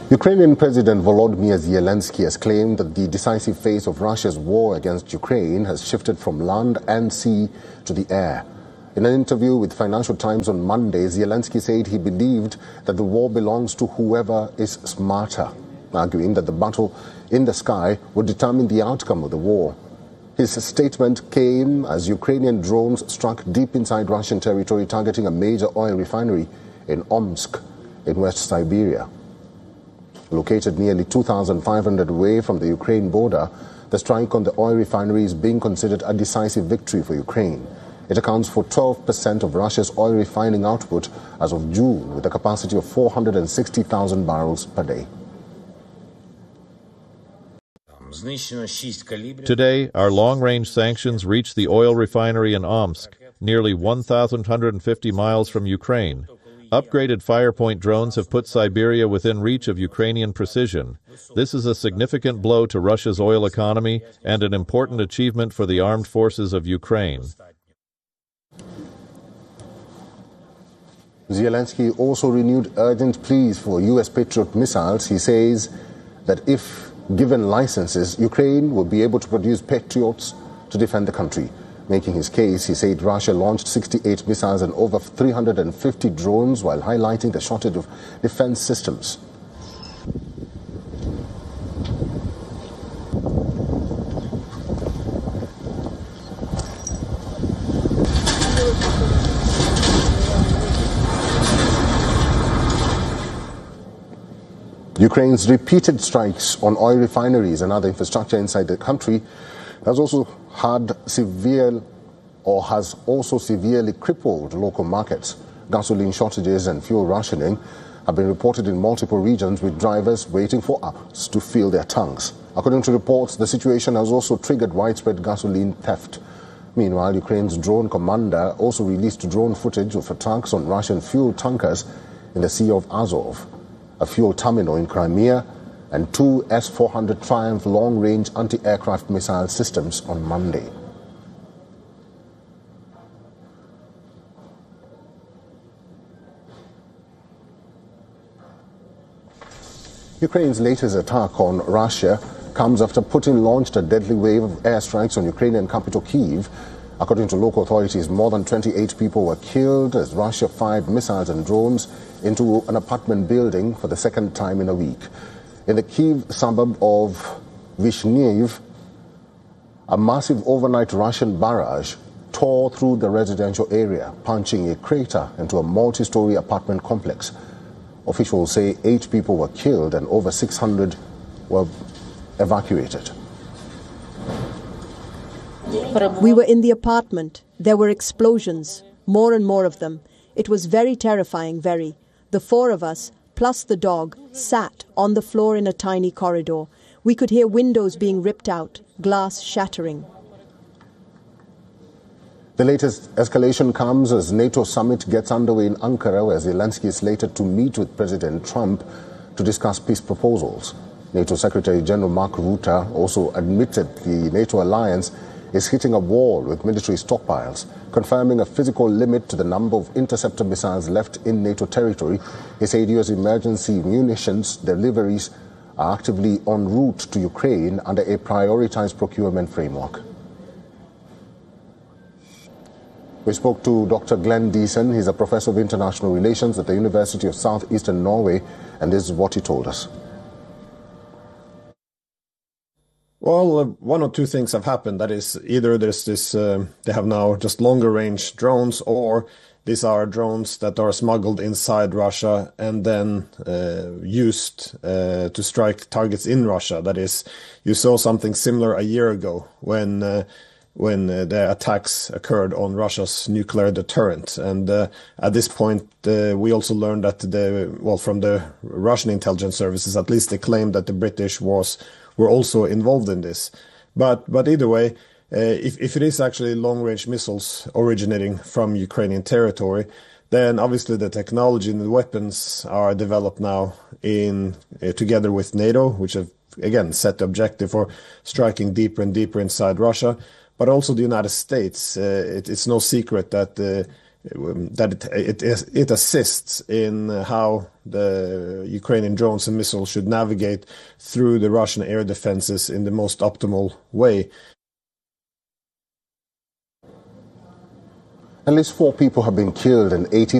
Ukrainian President Volodymyr Zelensky has claimed that the decisive phase of Russia's war against Ukraine has shifted from land and sea to the air. In an interview with Financial Times on Monday, Zelensky said he believed that the war belongs to whoever is smarter, arguing that the battle in the sky would determine the outcome of the war. His statement came as Ukrainian drones struck deep inside Russian territory, targeting a major oil refinery in Omsk in West Siberia. Located nearly 2,500 away from the Ukraine border, the strike on the oil refinery is being considered a decisive victory for Ukraine. It accounts for 12% of Russia's oil refining output as of June, with a capacity of 460,000 barrels per day. Today, our long-range sanctions reached the oil refinery in Omsk, nearly 1,150 miles from Ukraine. Upgraded Firepoint drones have put Siberia within reach of Ukrainian precision. This is a significant blow to Russia's oil economy and an important achievement for the armed forces of Ukraine. Zelensky also renewed urgent pleas for U.S. Patriot missiles. He says that if given licenses, Ukraine will be able to produce Patriots to defend the country. Making his case, he said Russia launched 68 missiles and over 350 drones while highlighting the shortage of defense systems. Ukraine's repeated strikes on oil refineries and other infrastructure inside the country has also severely crippled local markets. Gasoline shortages and fuel rationing have been reported in multiple regions, with drivers waiting for hours to fill their tanks. According to reports, the situation has also triggered widespread gasoline theft. Meanwhile, Ukraine's drone commander also released drone footage of attacks on Russian fuel tankers in the Sea of Azov, a fuel terminal in Crimea, and two S-400 Triumph long-range anti-aircraft missile systems on Monday. Ukraine's latest attack on Russia comes after Putin launched a deadly wave of airstrikes on Ukrainian capital Kyiv. According to local authorities, more than 28 people were killed as Russia fired missiles and drones into an apartment building for the second time in a week. In the Kyiv suburb of Vishniev, a massive overnight Russian barrage tore through the residential area, punching a crater into a multi-story apartment complex. Officials say 8 people were killed and over 600 were evacuated. We were in the apartment. There were explosions, more and more of them. It was very terrifying, very. The 4 of us, plus the dog, sat on the floor in a tiny corridor. We could hear windows being ripped out, glass shattering. The latest escalation comes as NATO summit gets underway in Ankara, where Zelensky is slated to meet with President Trump to discuss peace proposals. NATO Secretary General Mark Rutte also admitted the NATO alliance is hitting a wall with military stockpiles, confirming a physical limit to the number of interceptor missiles left in NATO territory. He said U.S. emergency munitions deliveries are actively en route to Ukraine under a prioritized procurement framework. We spoke to Dr. Glenn Deason. He's a professor of international relations at the University of Southeastern Norway, and this is what he told us. Well, one or two things have happened. That is, either there's this, they have now just longer range drones, or these are drones that are smuggled inside Russia and then used to strike targets in Russia. That is, you saw something similar a year ago when the attacks occurred on Russia's nuclear deterrent. And at this point, we also learned that from the Russian intelligence services, at least they claimed that the British were also involved in this. But either way, if it is actually long-range missiles originating from Ukrainian territory, then obviously the technology and the weapons are developed now together with NATO, which have, again, set the objective for striking deeper and deeper inside Russia, but also the United States. It's no secret that it assists in how the Ukrainian drones and missiles should navigate through the Russian air defenses in the most optimal way. At least 4 people have been killed and 18